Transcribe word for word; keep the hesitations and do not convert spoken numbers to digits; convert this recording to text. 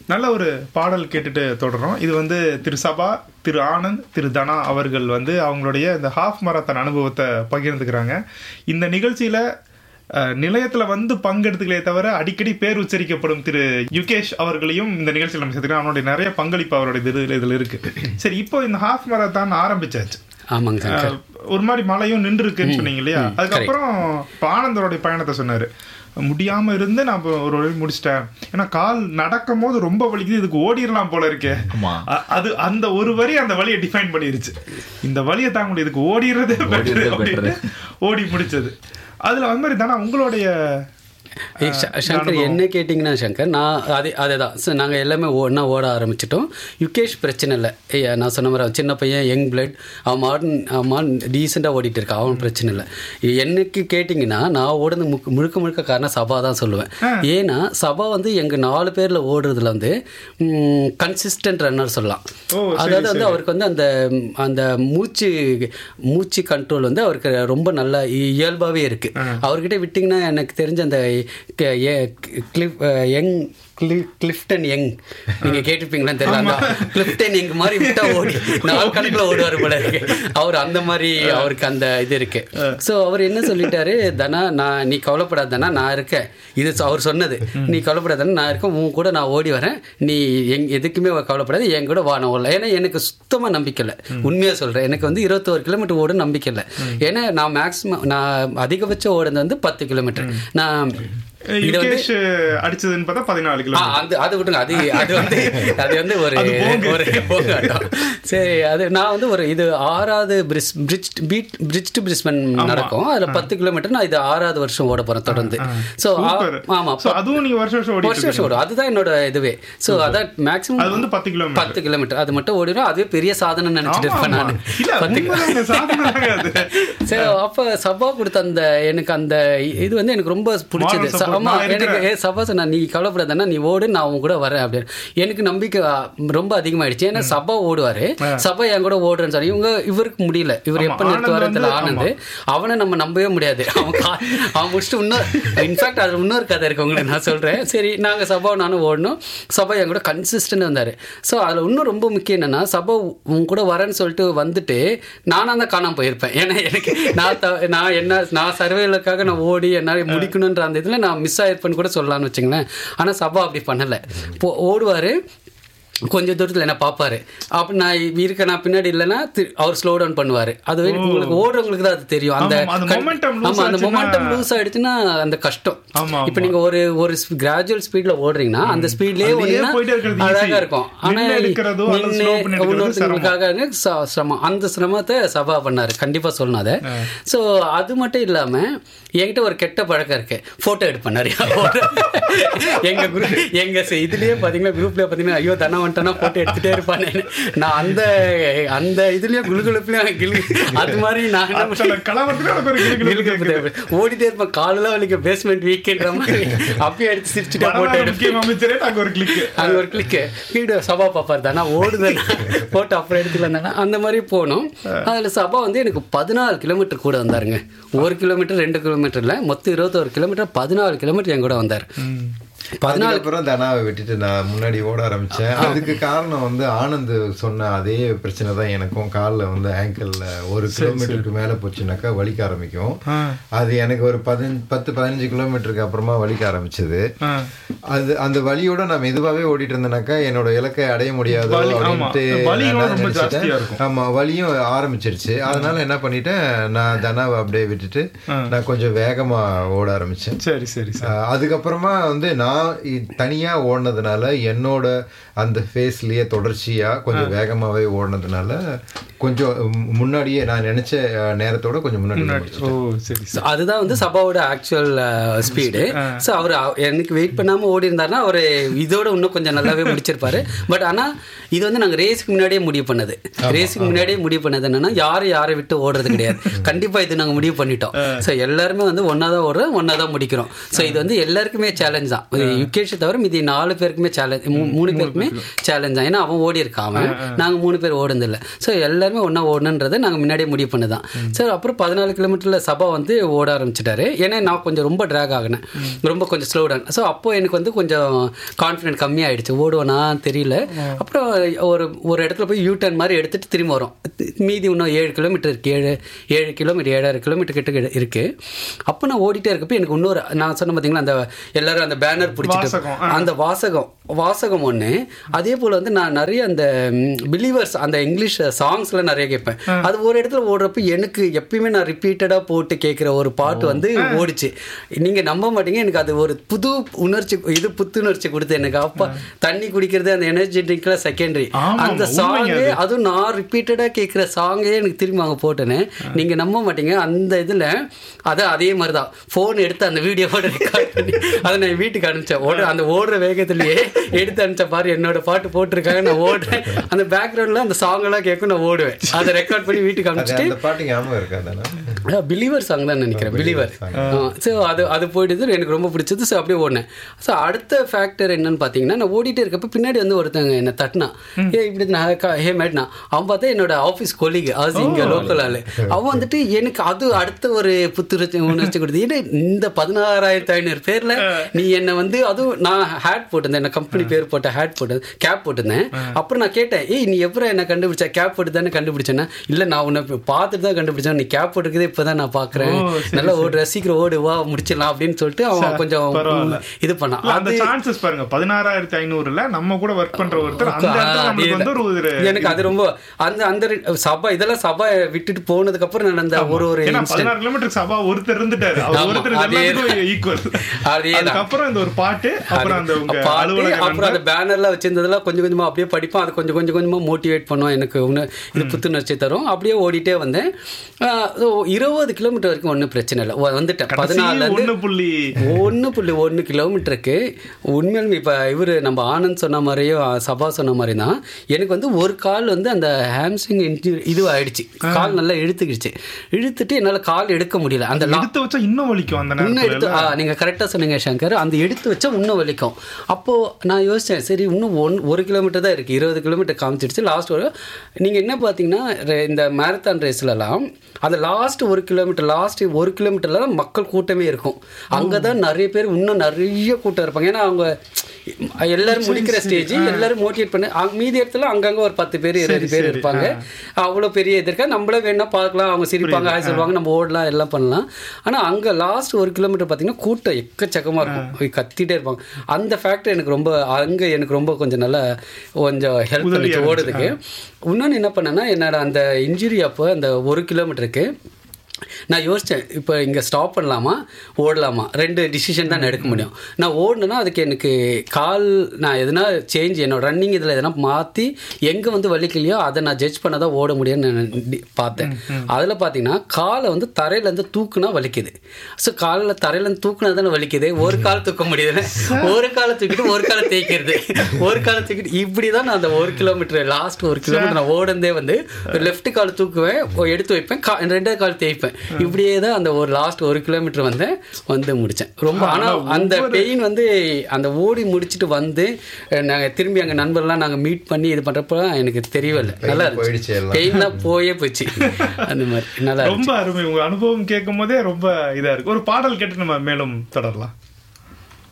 நல்ல ஒரு பாடல் கேட்டுட்டு தொடரும். இது வந்து திரு சபா, திரு ஆனந்த், திரு தனா அவர்கள் வந்து அவங்களுடைய இந்த ஹாஃப் மாரத்தான் அனுபவத்தை பகிர்ந்துக்கிறாங்க. இந்த நிகழ்ச்சியில நிலையத்துல வந்து பங்கெடுத்துக்கலே தவிர அடிக்கடி பேர் உச்சரிக்கப்படும் திரு யுகேஷ் அவர்களையும் இந்த நிகழ்ச்சியில் நம்ம சேர்த்துக்கிறோம். அவனுடைய நிறைய பங்களிப்பு அவருடைய இது இதுல இருக்கு. சரி, இப்போ இந்த ஹாஃப் மாரத்தான் ஆரம்பிச்சாச்சு. ஆமாங்க. ஒரு மாதிரி மழையும் நின்று இருக்குன்னு சொன்னீங்க இல்லையா? அதுக்கப்புறம் ஆனந்தோடைய பயணத்தை சொன்னாரு. முடியாம இருந்து நான் ஒரு வழி முடிச்சிட்டேன், ஏன்னா கால் நடக்கும் போது ரொம்ப வலிக்குது, இதுக்கு ஓடிடலாம் போல இருக்கே. அது அந்த ஒரு வரி அந்த வழியை டிஃபைன் பண்ணிருச்சு. இந்த வழியை தாங்க முடியும், இதுக்கு ஓடிடுறதே ஓடி முடிச்சது. அதுல வந்து மாதிரி தானே உங்களுடைய சங்கர் என்ன கேட்டிங்கன்னா சங்கர், நான் அதே அதே தான் சார், நாங்கள் எல்லாமே ஒன்றா ஓட ஆரம்பிச்சிட்டோம். யுகேஷ் பிரச்சனை இல்லை, நான் சொன்ன மாதிரி சின்ன பையன், யங் பிளட், அவன் மாடர்ன் அவன் டீசெண்டாக ஓடிட்டு இருக்கான், அவன் பிரச்சனை இல்லை. எனக்கு கேட்டிங்கன்னா நான் ஓடுறது முழுக்க முழுக்க முழுக்க காரணம் சபா தான் சொல்லுவேன். ஏன்னா சபா வந்து எங்கள் நாலு பேரில் ஓடுறதுல வந்து கன்சிஸ்டன்ட் ரன்னர் சொல்லலாம். அதாவது வந்து அவருக்கு வந்து அந்த அந்த மூச்சு மூச்சு கண்ட்ரோல் வந்து அவருக்கு ரொம்ப நல்லா இயல்பாகவே இருக்குது. அவர்கிட்ட விட்டிங்கன்னா எனக்கு தெரிஞ்ச அந்த கிளிஃப் யங் கிளிஃப்டன் யங் நீங்கள் கேட்டிருப்பீங்களான்னு தெரியல, கிளிஃப்டன் யங் மாதிரி விட்டா ஓடி நாலு கணக்கில் ஓடுவார் போல இருக்கு அவர். அந்த மாதிரி அவருக்கு அந்த இது இருக்கு. ஸோ அவர் என்ன சொல்லிட்டாரு, தனா நான் நீ கவலைப்படாத தானே, நான் இருக்கேன். இது அவர் சொன்னது, நீ கவலைப்படாதானே, நான் இருக்கேன், உன் கூட நான் ஓடி வரேன், நீ எங் எதுக்குமே கவலைப்படாது, என் கூட வா நான் ஓடல. ஏன்னா எனக்கு சுத்தமாக நம்பிக்கை இல்லை, உண்மையாக சொல்கிறேன். எனக்கு வந்து இருபத்தோரு கிலோமீட்டர் ஓட நம்பிக்கை இல்லை. ஏன்னா நான் மேக்ஸிமம் நான் அதிகபட்சம் ஓடுறது வந்து பத்து கிலோமீட்டர். நான் அடிச்சதுன்னு பார்த்தா பதினாலு கிலோ. அது விட்டுங்க, அது அது வந்து அது வந்து ஒரு ஒரு போகாட்டம். சரி, அது நான் வந்து ஒரு இது ஆறாவது bridge bridge beat bridge to Brisbane நடக்கும். அதுல பத்து கிலோமீட்டர் நான் இது ஆறாவது வருஷம் ஓட போறேன் தொடர்ந்து. ஸோ ஆமா, அதுவும் நீங்க வருஷம் வருஷம் வருஷம் வருஷம் ஓடும். அதுதான் என்னோட இதுவே. ஸோ அதான் மேக்ஸிமம் அது வந்து பத்து கிலோமீட்டர் பத்து கிலோமீட்டர் அது மட்டும் ஓடிடும். அதுவே பெரிய சாதனை நினைச்சிட்டு இருப்பேன் நான். சரி, அப்ப சபா கொடுத்த அந்த எனக்கு அந்த இது வந்து எனக்கு ரொம்ப பிடிச்சது. ஆமா, எனக்கு ஏ சபா சொன்னா நீ கவலைப்படாதானே, நீ ஓடு, நான் உன் கூட வரேன் அப்படின்னு. எனக்கு நம்பிக்கை ரொம்ப அதிகமாயிடுச்சு. ஏன்னா சபா ஓடுவாரு, சபா என் கூட ஓடுறேன்னு சொல்லி இவங்க இவருக்கு முடியல. இவர் எப்ப நிறுத்துவாரத்துல ஆனந்து, அவனை நம்ம நம்பவே முடியாது. அவன் அவன் முடிச்சுட்டு இன்னொரு இன்ஃபேக்ட் அது இன்னொரு கதை இருக்கு உங்களுக்கு நான் சொல்றேன். சரி, நாங்க சபா நானும் ஓடணும். சபா என் கூட கன்சிஸ்டன்ட் வந்தாரு. ஸோ அதுல இன்னும் ரொம்ப முக்கியம் என்னன்னா, சபா உன் கூட வரேன்னு சொல்லிட்டு வந்துட்டு நானா தான் காணாம போயிருப்பேன். ஏன்னா எனக்கு நான் நான் என்ன நான் சர்வேலுக்காக நான் ஓடி என்னால் முடிக்கணுன்ற அந்த இதுல நான் மிஸ் ஆயிருப்பேன்னு கூட சொல்லலாம்னு வச்சுங்களேன். ஆனால் சபா அப்படி பண்ணலை. இப்போ ஓடுவார், கொஞ்சம் தூரத்தில் என்ன பார்ப்பாரு, அப்படி நான் இருக்க நான் பின்னாடி இல்லைன்னா அவர் ஸ்லோ டவுன் பண்ணுவார். அது உங்களுக்கு ஓடுறவங்களுக்கு தான் அது தெரியும். அந்த ஆமாம், அந்த மொமெண்டம் லூஸ் ஆகிடுச்சுன்னா அந்த கஷ்டம். இப்போ நீங்கள் ஒரு ஒரு கிராஜுவல் ஸ்பீடில் ஓடுறீங்கன்னா அந்த ஸ்பீட்லேயே ஓடினா அழகாக இருக்கும். ஆனால் இன்னொருத்தவங்களுக்காக சிரமம், அந்த சிரமத்தை சபா பண்ணார், கண்டிப்பாக சொல்லணும் அதை. ஸோ அது மட்டும் இல்லாமல் என்கிட்ட ஒரு கெட்ட பழக்கம் இருக்கு, ஃபோட்டோ எடுப்பேன் நிறையா. எங்கள் குரூப் எங்கள் இதுலேயே பார்த்தீங்கன்னா குரூப்லேயே பார்த்தீங்கன்னா ஐயோ தனா வந்துட்டானா ஃபோட்டோ எடுத்துகிட்டே இருப்பானே. நான் அந்த அந்த இதுலேயே குழுகுழுப்புலேயே கிளு அது மாதிரி நான் ஓடிட்டே இருப்பேன். காலெல்லாம் வலிக்க பேஸ்மெண்ட் வீக்கென்ற மாதிரி அப்பயே எடுத்து சிரிச்சுட்டா ஃபோட்டோ எடுப்பேன். அங்கே ஒரு கிளிக்கு அங்கே ஒரு கிளிக்கு வீடியோ சபா பார்ப்பார் தானே ஓடுதானா ஃபோட்டோ அப்புறம் எடுத்துக்கலாம் தானே அந்த மாதிரி போனோம். அதில் சபா வந்து எனக்கு பதினாலு கிலோமீட்டர் கூட வந்தாருங்க. ஒரு கிலோமீட்டர் ரெண்டு கிலோமீட்டர்ல மொத்தம் இருபத்தோரு கிலோமீட்டர் பதினாலு கிலோமீட்டர் என் கூட வந்தார். பதினாலு அப்புறம் தனாவை விட்டுட்டு நான் முன்னாடி ஓட ஆரம்பிச்சேன். அதுக்கு காரணம் வந்து ஆனந்த் சொன்ன அதே பிரச்சனை தான் எனக்கும். காலில் வந்து ஆங்கிள் ஒரு கிலோமீட்டருக்கு மேலே போச்சுனாக்கா வலிக்க ஆரம்பிக்கும். அது எனக்கு ஒரு பதினஞ்சு பத்து பதினஞ்சு கிலோமீட்டருக்கு அப்புறமா வலிக்க ஆரம்பிச்சது. அது அந்த வலியோட நான் மெதுவாகவே ஓடிட்டு இருந்தேனாக்கா என்னோட இலக்கை அடைய முடியாது அப்படின்ட்டு நினைச்சிட்டேன். ஆமா, வலியும் ஆரம்பிச்சிருச்சு. அதனால என்ன பண்ணிட்டேன், நான் தனாவை அப்படியே விட்டுட்டு நான் கொஞ்சம் வேகமா ஓட ஆரம்பிச்சேன். சரி சரி அதுக்கப்புறமா வந்து நான் தனியா ஓடினதுனால என்னோட அந்த ஃபேஸ்லயே தொடர்ச்சியா கொஞ்சம் வேகமாவே ஓடினதுனால கொஞ்சம் முன்னாடியே நான் நினைச்ச நேரத்தோட கொஞ்சம் முன்னாடி. அதுதான் வந்து சபாவோட ஆக்சுவல் ஸ்பீடு. ஸோ அவர் எனக்கு வெயிட் பண்ணாம ஓடி இருந்தாருன்னா அவர் இதோட இன்னும் கொஞ்சம் நல்லாவே முடிச்சிருப்பாரு. பட் ஆனா இது வந்து நாங்கள் ரேஸுக்கு முன்னாடியே முடிவு பண்ணது. ரேஸுக்கு முன்னாடியே முடிவு பண்ணது என்னன்னா யாரும் யாரை விட்டு ஓடுறது கிடையாது. கண்டிப்பா இது நாங்கள் முடிவு பண்ணிட்டோம். ஸோ எல்லாருமே வந்து ஒன்னா தான் ஓடுறோம், ஒன்னா தான் முடிக்கிறோம். ஸோ இது வந்து எல்லாருக்குமே சேலஞ்ச் தான். யுகேஷை தவிர மீதி நாலு பேருக்குமே சேலஞ்ச், மூணு பேருக்குமே சேலஞ்ச் தான். ஏன்னா அவன் ஓடி இருக்கான், அவன் நாங்கள் மூணு பேர் ஓடுனதில்லை. ஸோ எல்லாருமே ஒன்றா ஓடணுன்றதை நாங்கள் முன்னாடியே முடிவு பண்ணதான். ஸோ அப்புறம் பதினாலு கிலோமீட்டரில் சபா வந்து ஓட ஆரம்பிச்சிட்டாரு. ஏன்னா நான் கொஞ்சம் ரொம்ப ட்ராக் ஆகினேன், ரொம்ப கொஞ்சம் ஸ்லோ டவுன். ஸோ அப்போது எனக்கு வந்து கொஞ்சம் கான்ஃபிடென்ட் கம்மியாகிடுச்சு, ஓடுவேனா தெரியல. அப்புறம் ஒரு ஒரு இடத்துல போய் யூ டர்ன் மாதிரி எடுத்துகிட்டு திரும்ப வரும். மீதி இன்னும் ஏழு கிலோமீட்டர் இருக்குது, ஏழு ஏழு கிலோமீட்டர் ஏழாயிரம் கிலோமீட்டர் கிட்ட இருக்குது. அப்போ நான் ஓடிட்டே இருக்கப்போ எனக்கு இன்னொரு நான் சொன்ன பார்த்தீங்களா அந்த எல்லாரும் அந்த பேனர் பிடிச்சிட்டு அந்த வாசகம் வாசகம் ஒன்று. அதே போல் வந்து நான் நிறைய அந்த பிலீவர்ஸ் அந்த இங்கிலீஷ் சாங்ஸ்லாம் நிறைய கேட்பேன். அது ஒரு இடத்துல ஓடுறப்ப எனக்கு எப்பயுமே நான் ரிப்பீட்டடாக போட்டு கேட்குற ஒரு பாட்டு வந்து ஓடிச்சு. நீங்கள் நம்ப மாட்டீங்க, எனக்கு அது ஒரு புது உணர்ச்சி, இது புத்துணர்ச்சி கொடுத்து எனக்கு. அப்பா தண்ணி குடிக்கிறது அந்த எனர்ஜி ட்ரிங்க்ல செகண்டரி, அந்த சாங்கே அதுவும் நான் ரிப்பீட்டடாக கேட்குற சாங்கே எனக்கு திரும்பி அங்கே போட்டேன்னு நீங்கள் நம்ப மாட்டீங்க. அந்த இதில் அதான் அதே மாதிரி தான் ஃபோன் எடுத்து அந்த வீடியோவோட ரெக்கார்ட் பண்ணி அதை நான் வீட்டுக்கு அனுப்பிச்சேன். ஓடுற அந்த ஓடுற வேகத்திலேயே எடுத்து அனுப்பிச்ச பாரு என்னோட பாட்டு போட்டிருக்காங்க, நான் ஓடுறேன். அந்த பேக்ரவுண்டில் அந்த சாங் எல்லாம் கேட்கும், நான் ஓடுவேன். அதை ரெக்கார்ட் பண்ணி வீட்டுக்கு அனுப்பிச்சிட்டு பிலீவர் சாங் தான் நினைக்கிறேன், பிலீவர். ஸோ அது அது போயிட்டு எனக்கு ரொம்ப பிடிச்சது. ஸோ அப்படியே ஓடினேன். ஸோ அடுத்த ஃபேக்டர் என்னன்னு பார்த்தீங்கன்னா, நான் ஓடிட்டே இருக்கப்ப பின்னாடி வந்து ஒருத்தங்க என்னை தட்டினா, ஏ இப்படி நான் ஹே மேட்னா. அவன் பார்த்தா என்னோட ஆஃபீஸ் கொலீக், அது இங்கே லோக்கல் ஆள். அவன் வந்துட்டு எனக்கு அது அடுத்த ஒரு புத்துணர்ச்சி உணர்ச்சி கொடுத்து, ஏன்னா இந்த பதினாறாயிரத்தி ஐநூறு பேரில் நீ என்னை வந்து அதுவும் நான் ஹேட் போட்டிருந்தேன், என்ன கம்பெனி பேர் போட்ட ஹேட் போட்டு கேப் போட்டிருந்தேன். அப்புறம் நான் கேட்டேன், ஏய் நீ எப்போ என்ன கண்டுபிடிச்சா? கேப் போட்டு தானே கண்டுபிடிச்சேன்னா, இல்லை நான் உன்னை பார்த்துட்டு தான் கண்டுபிடிச்சேன், நீ கேப் போட்டுருக்கதே இப்போ தான் நான் பார்க்குறேன், நல்லா ஓடுற, சீக்கிரம் ஓடு வா முடிச்சிடலாம் அப்படின்னு சொல்லிட்டு அவன் கொஞ்சம் இது பண்ணான். அந்த சான்சஸ் பாருங்க, பதினாறாயிரத்தி ஐநூறுல நம்ம கூட ஒர்க் பண்ற ஒருத்தர் எனக்கு அது ரொம்ப அந்த அந்த சபா இதெல்லாம் சபா விட்டுட்டு போனதுக்கு அப்புறம் நடந்த ஒரு ஒரு பதினாறு கிலோமீட்டர் சபா ஒருத்தர் இருந்துட்டாரு. அப்புறம் இந்த ஒரு பாட்டு, அப்புறம் அந்த அப்புறம் அந்த பேனர்லாம் வச்சிருந்ததெல்லாம் கொஞ்சம் கொஞ்சமா அப்படியே படிப்போம். அது கொஞ்சம் கொஞ்சம் கொஞ்சமா மோட்டிவேட் பண்ணுவோம், எனக்கு இது புத்துணர்ச்சி தரும். அப்படியே ஓடிட்டே வந்தேன். இருபது கிலோமீட்டர் வரைக்கும் ஒன்றும் பிரச்சனை இல்லை, வந்துட்டேன். பதினாலு ஒன்று புள்ளி ஒன்று புள்ளி ஒன்று கிலோமீட்டருக்கு உண்மையிலுமே இப்போ இவர் நம்ம ஆனந்த் சொன்ன மாதிரியும் சபா சொன்ன மாதிரி தான் எனக்கு வந்து ஒரு கால் வந்து அந்த ஹாம்ஸ்ட்ரிங் இன்ஜுரி இது ஆயிடுச்சு. கால் நல்லா இழுத்துக்கிடுச்சு. இழுத்துட்டு என்னால் கால் எடுக்க முடியல. அந்த எடுத்து வச்சா இன்னும் வலிக்கும். அந்த இன்னும் எடுத்து நீங்கள் கரெக்டாக சொன்னீங்க சங்கர், அந்த எடுத்து வச்சா இன்னும் வலிக்கும். அப்போது நான் யோசித்தேன், சரி இன்னும் ஒன் ஒரு கிலோமீட்டர் தான் இருக்குது, இருபது கிலோமீட்டர் காமிச்சிடுச்சு. லாஸ்ட் ஒரு நீங்கள் என்ன பார்த்தீங்கன்னா இந்த மேரத்தான் ரேஸ்லலாம் அந்த லாஸ்ட் ஒரு கிலோமீட்டர் லாஸ்ட் ஒரு கிலோமீட்டரில் தான் மக்கள் கூட்டமே இருக்கும். அங்கே தான் நிறைய பேர் இன்னும் நிறைய கூட்டம் இருப்பாங்க. ஏன்னா அவங்க எல்லாரும் முடிக்கிற ஸ்டேஜ் எல்லாரும் மோட்டிவேட் பண்ண, மீதி இடத்துல அங்கங்கே ஒரு பத்து பேர் இருபது பேர் இருப்பாங்க. அவ்வளோ பெரிய இது இருக்கா, நம்மளே வேணா பார்க்கலாம், அவங்க சிரிப்பாங்க, ஆய் சொல்லுவாங்க, நம்ம ஓடலாம், எல்லாம் பண்ணலாம். ஆனால் அங்கே லாஸ்ட் ஒரு கிலோமீட்டர் பார்த்தீங்கன்னா கூட்டம் எக்கச்சக்கமாக இருக்கும், கத்திட்டே இருப்பாங்க. அந்த ஃபேக்டர் எனக்கு ரொம்ப அங்கே எனக்கு ரொம்ப கொஞ்சம் நல்லா கொஞ்சம் ஹெல்ப் பண்ணிச்சு ஓடுறதுக்கு. இன்னொன்று என்ன பண்ணேன்னா, என்னோட அந்த இன்ஜுரி அப்போ அந்த ஒரு கிலோமீட்டருக்கு நான் யோசித்தேன், இப்போ இங்கே ஸ்டாப் பண்ணலாமா ஓடலாமா, ரெண்டு டிசிஷன் தான் நான் எடுக்க முடியும். நான் ஓடினேன்னா அதுக்கு எனக்கு கால் நான் எதனா சேஞ்ச் என்னோட ரன்னிங் இதில் எதனா மாற்றி எங்கே வந்து வலிக்கலையோ அதை நான் ஜட்ஜ் பண்ண தான் ஓட முடியும்னு நான் பார்த்தேன். அதில் பார்த்தீங்கன்னா காலை வந்து தரையிலேருந்து தூக்குனா வலிக்குது. ஸோ காலில் தரையிலேருந்து தூக்குனா தானே வலிக்குது, ஒரு கால் தூக்க முடியுதுன்னு ஒரு காலை தூக்கிட்டு ஒரு காலை தேய்க்கிறது, ஒரு காலை தூக்கிட்டு இப்படி தான் நான் அந்த ஒரு கிலோமீட்டர் லாஸ்ட் ஒரு கிலோமீட்டர் நான் ஓடுந்தே வந்து லெஃப்ட் கால் தூக்குவேன், எடுத்து வைப்பேன், கா ரெண்டாவது கால் தேய்ப்பேன். இப்படியே தான் அந்த ஒரு லாஸ்ட் ஒரு கிலோமீட்டர் வந்து வந்து முடித்தேன். ரொம்ப ஆனால் அந்த பெயின் வந்து அந்த ஓடி முடிச்சுட்டு வந்து நாங்கள் திரும்பி அங்கே நண்பர்லாம் நாங்கள் மீட் பண்ணி இது பண்ணுறப்ப எனக்கு தெரியவில்லை, நல்லா இருந்துச்சு, பெயின்லாம் போயே போச்சு. அந்த மாதிரி நல்லா ரொம்ப அருமை. உங்கள் அனுபவம் கேட்கும் போதே ரொம்ப இதாக இருக்குது. ஒரு பாடல் கேட்டு நம்ம மேலும் தொடரலாம்.